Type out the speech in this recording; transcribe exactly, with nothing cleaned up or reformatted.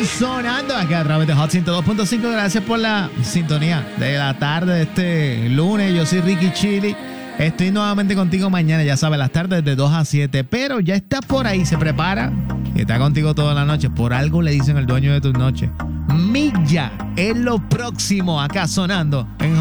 sonando acá a través de Hot ciento dos punto cinco. Gracias por la sintonía de la tarde de este lunes. Yo soy Ricky Chili. Estoy nuevamente contigo mañana, ya sabes, las tardes de dos a siete. Pero ya está por ahí, se prepara y está contigo toda la noche. Por algo le dicen el dueño de tus noches. Milla es lo próximo acá sonando en